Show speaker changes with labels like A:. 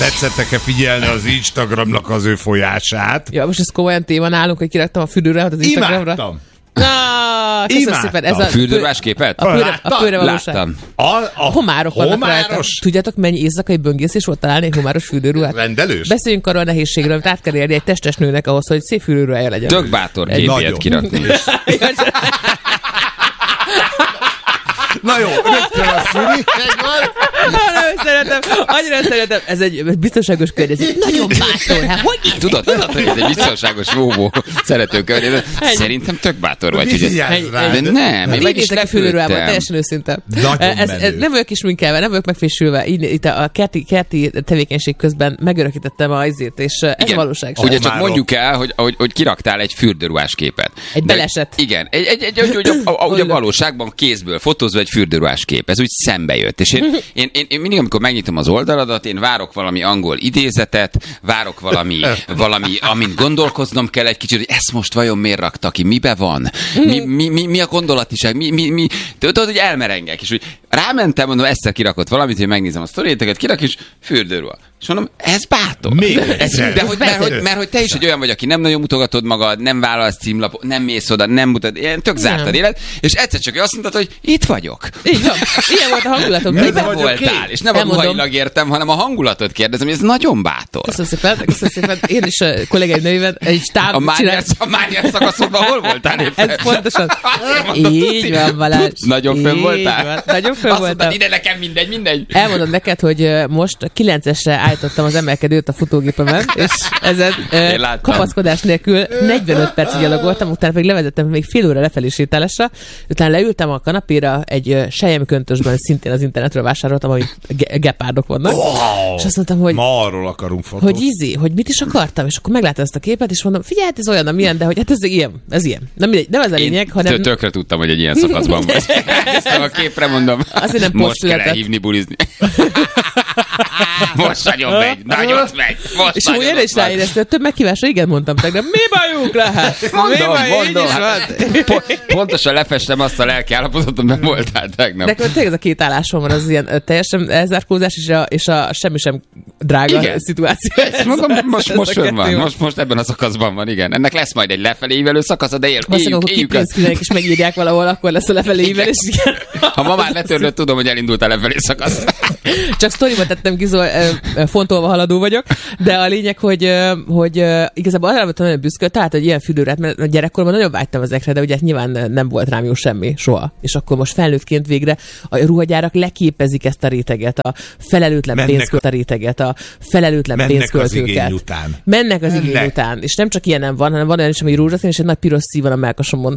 A: Tetszettek-e figyelni az Instagramnak az ő folyását?
B: Ja, most ez komolyan téma nálunk, hogy kiraktam a fürdőruhát az Instagramra.
A: Imádtam.
B: Köszönöm szépen. Ez
C: a fürdőruhás képet?
B: A pőre valóság.
C: Láttam.
B: A homárok vannak rajta. Tudjátok, mennyi éjszakai böngészés volt találni egy homáros fürdőruhát?
A: Rendelős?
B: Beszéljünk arról a nehézségről, amit át kell érni egy testes nőnek ahhoz, hogy szép fürdőruhája legyen.
C: Tök bátor képét kirakni.
A: Na jó, rögtön a szüli.
B: Annyira szeretem. Ez egy biztonságos környezet. Nagyon bátor. Hát hogy így?
C: Tudod, hogy ez egy biztonságos vóvó szerető környezet. Szerintem tök bátor vagy. De nem, én meg is
B: lepültem. Teljesen őszinte. Nem vagyok is minkelve, nem vagyok megfésülve. Itt a kerti tevékenység közben megörökítettem a izét, és ez valóság.
C: Ugye csak mondjuk el, hogy kiraktál egy fürdőruhás képet.
B: Egy beleset.
C: Igen, ugye a valóságban kézből fotózva egy fürdőruhás kép. Ez úgy szembe jött. És én mindig, amikor megnyitom az oldaladat, én várok valami angol idézetet, várok valami amin gondolkoznom kell egy kicsit, hogy ezt most vajon miért rakta ki, mibe van, mi a gondolatiság, tudod, hogy elmerengek, és úgy rámentem, mondom, egyszer kirakott valamit, hogy megnézem a sztoriéteket, kirak, és fürdőruha. És mondom, ez bátor. Mert hogy te is egy olyan vagy, aki nem nagyon mutogatod magad, nem vállalsz címlapot, nem mész oda, nem mutat, ilyen tök zártad élet, és egyszer csak azt mondtad, hogy itt vagyok.
B: Így van. Ilyen volt a hangulatom.
C: Miben voltál? És nem a ruhailag értem, hanem a hangulatot kérdezem, ez nagyon bátor.
B: Köszönöm szépen. Én is kollégáim nevében egy stáb
C: A Mániás szakaszodban hol voltál éppen?
B: Ez pontosan. Így van, Balázs.
C: Nagyon fönn voltál?
B: Nagyon fönn voltam.
C: Ide nekem mindegy.
B: Elmondom neked, hogy most 9-esre állítottam az emelkedőt a futógépemen, és ezen kapaszkodás nélkül 45 percig gyalogoltam, utána pedig levezettem még fél óra lefelé sétálásra, utána leültem a kanapéra egy selyemköntösben, szintén az internetről vásároltam, ami gepárdok vannak.
A: Wow.
B: És azt mondtam, hogy
A: ma arról akarunk fotót.
B: Hogy mit is akartam, és akkor megláttam ezt a képet, és mondom, figyelj, ez olyan, amilyen, de hogy hát ez ilyen. Nem ez a lényeg, hanem...
C: Tökre tudtam, hogy egy ilyen szakaszban vagy. Ezt a képre mondom, most kell elhívni bulizni. Most nagyon megy.
B: És úgy én is ráéreztem, több meghívásra igen mondtam tegnap, mi bajuk lehet?
C: Mondom. Pontosan lefestem azt a lelki állapotot, amiben voltál tegnap.
B: De tényleg ez a két állásom van, az ilyen teljesen elzárkózás és a semmi sem drága szituáció.
C: Most fönn van, most ebben a szakaszban van, igen. Ennek lesz majd egy lefelé ívelő szakasza, de éljük ezt.
B: És megírják valahol, akkor lesz a lefelé ívelés.
C: Ha ma már letörlött, tudom, hogy elindultál lefelé szakasz.
B: Csak sztoriba tettem ki, fontolva haladó vagyok, de a lényeg, hogy igazából arra voltam nagyon büszke, tehát, hogy ilyen fürdőrát, mert a gyerekkorban nagyon vágytam ezekre, de ugye nyilván nem volt rám jó semmi soha. És akkor most felnőttként végre a ruhagyárak leképezik ezt a réteget, a felelőtlen pénzköltőket. Mennek az igény után. És nem csak ilyen nem van, hanem van olyan is, ami rózsaszín, és egy nagy piros szív van a mellkasomon.